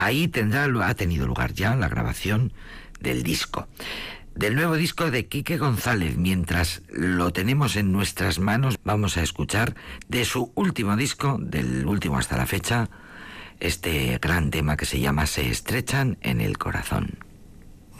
Ahí ha tenido lugar ya la grabación del disco. Del nuevo disco de Quique González. Mientras lo tenemos en nuestras manos, vamos a escuchar de su último disco, del último hasta la fecha, este gran tema que se llama Se estrechan en el corazón.